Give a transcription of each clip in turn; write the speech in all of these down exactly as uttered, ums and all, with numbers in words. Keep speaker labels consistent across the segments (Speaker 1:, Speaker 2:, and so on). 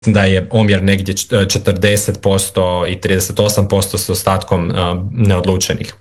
Speaker 1: da je omjer negdje četrdeset posto i trideset osam posto s ostatkom neodlučenih.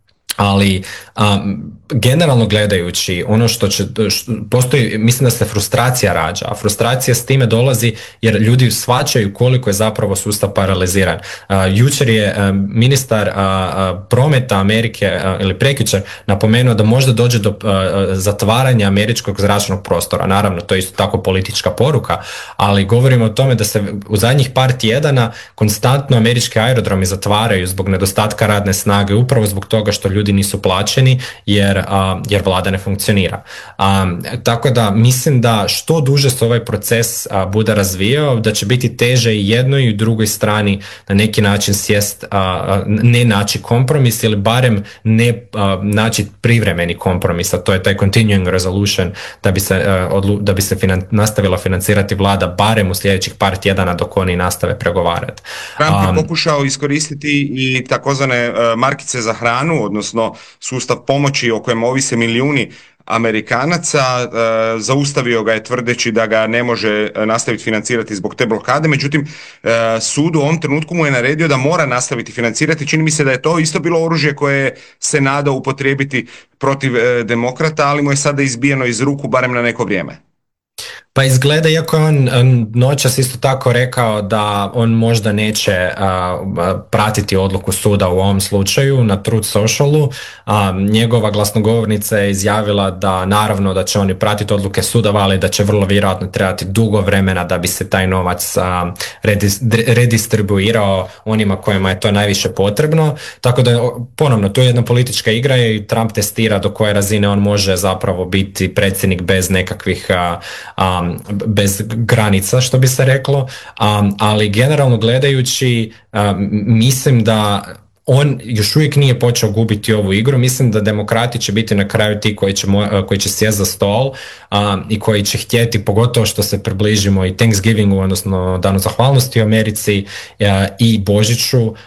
Speaker 1: Ali um, generalno gledajući ono što će, što postoji, mislim da se frustracija rađa, a frustracija s time dolazi jer ljudi shvaćaju koliko je zapravo sustav paraliziran. Uh, jučer je um, ministar uh, uh, prometa Amerike uh, ili prekjučer napomenuo da možda dođe do uh, zatvaranja američkog zračnog prostora. Naravno, to je isto tako politička poruka, ali govorimo o tome da se u zadnjih par tjedana konstantno američki aerodromi zatvaraju zbog nedostatka radne snage, upravo zbog toga što ljudi nisu plaćeni jer, a, jer vlada ne funkcionira. A, tako da mislim da što duže se ovaj proces a, bude razvijao, da će biti teže i jednoj i drugoj strani na neki način sjest, a, a, ne naći kompromis ili barem ne a, naći privremeni kompromis, a to je taj continuing resolution da bi se, a, odlu, da bi se finan, nastavila financirati vlada barem u sljedećih par tjedana dok oni nastave pregovarati.
Speaker 2: Trump je pokušao iskoristiti i takozvane markice za hranu, odnosno sustav pomoći o kojem ovise milijuni Amerikanaca, e, zaustavio ga je tvrdeći da ga ne može nastaviti financirati zbog te blokade, međutim e, sud u ovom trenutku mu je naredio da mora nastaviti financirati. Čini mi se da je to isto bilo oružje koje se nadao upotrijebiti protiv e, demokrata, ali mu je sada izbijeno iz ruku barem na neko vrijeme.
Speaker 1: Pa izgleda, iako je on noćas isto tako rekao da on možda neće uh, pratiti odluku suda u ovom slučaju na Truth Socialu, uh, njegova glasnogovornica je izjavila da naravno da će oni pratiti odluke suda, ali da će vrlo vjerojatno trebati dugo vremena da bi se taj novac uh, redis, redistribuirao onima kojima je to najviše potrebno. Tako da ponovno, to je jedna politička igra i Trump testira do koje razine on može zapravo biti predsjednik bez nekakvih uh, um, bez granica, što bi se reklo, um, ali generalno gledajući um, mislim da on još uvijek nije počeo gubiti ovu igru. Mislim da demokrati će biti na kraju ti koji će, koji će sjesti za stol um, i koji će htjeti, pogotovo što se približimo i Thanksgivingu, odnosno Danu zahvalnosti u Americi uh, i Božiću um,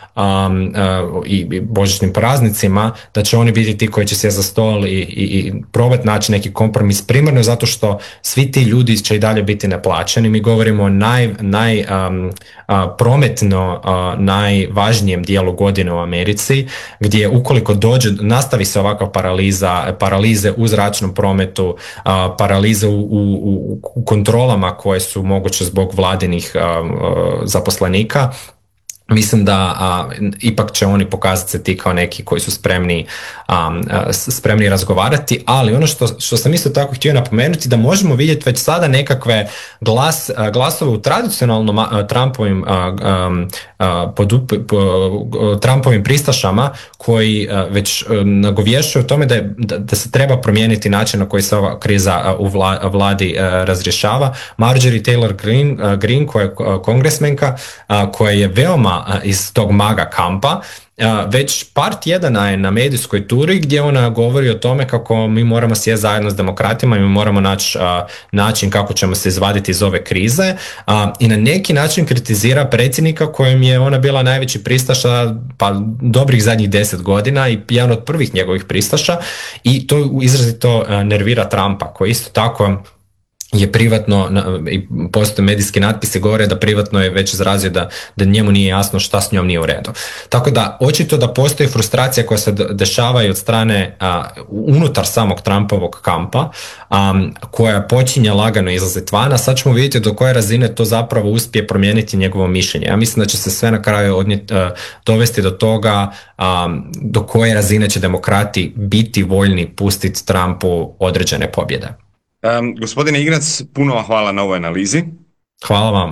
Speaker 1: uh, i božićnim praznicima, da će oni biti ti koji će sjesti za stol i, i, i probati naći neki kompromis, primarno zato što svi ti ljudi će i dalje biti neplaćeni. Mi govorimo o naj, naj, um, uh, prometno uh, najvažnijem dijelu godine u Americi, gdje ukoliko dođe, nastavi se ovakva paraliza, paralize u zračnom prometu, a, paralize u, u, u kontrolama koje su moguće zbog vladinih a, a, zaposlenika, mislim da a, ipak će oni pokazati se ti kao neki koji su spremni, a, a, spremni razgovarati, ali ono što, što sam isto tako htio napomenuti, da možemo vidjeti već sada nekakve glas, a, glasove u tradicionalnom a, Trumpovim a, a, a, podup, po, Trumpovim pristašama koji a, već a, nagovješćuju o tome da, je, da, da se treba promijeniti način na koji se ova kriza a, u vla, vladi a, razrješava. Marjorie Taylor Greene, a, Greene koja je kongresmenka, a, koja je veoma iz tog maga kampa, već par tjedana je na medijskoj turi gdje ona govori o tome kako mi moramo sjesti zajedno s demokratima i mi moramo naći način kako ćemo se izvaditi iz ove krize i na neki način kritizira predsjednika kojem je ona bila najveći pristaša pa dobrih zadnjih deset godina i jedan od prvih njegovih pristaša i to izrazito nervira Trumpa koji isto tako je privatno, i postoje medijski natpisi govore da privatno je već izrazio da, da njemu nije jasno šta s njom nije u redu. Tako da očito da postoji frustracija koja se dešava i od strane a, unutar samog Trumpovog kampa, a, koja počinje lagano izlaziti van, a sad ćemo vidjeti do koje razine to zapravo uspije promijeniti njegovo mišljenje. Ja mislim da će se sve na kraju odnijeti, a, dovesti do toga a, do koje razine će demokrati biti voljni pustiti Trumpu određene pobjede.
Speaker 2: Um, gospodine Ignac, puno vam hvala na ovoj analizi.
Speaker 1: Hvala vam.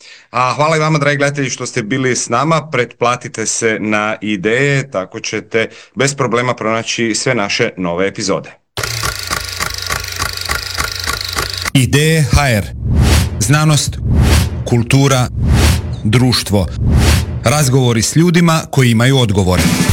Speaker 2: A hvala i vama, dragi gledatelji, što ste bili s nama. Pretplatite se na Ideje, tako ćete bez problema pronaći sve naše nove epizode.
Speaker 3: Ideje ha er. Znanost, kultura, društvo. Razgovori s ljudima koji imaju odgovore.